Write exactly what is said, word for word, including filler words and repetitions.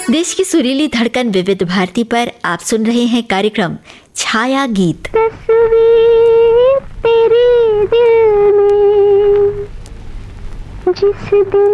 देश की सुरीली धड़कन विविध भारती पर आप सुन रहे हैं कार्यक्रम छाया गीत। तस्वीर तेरे दिल में जिस दिन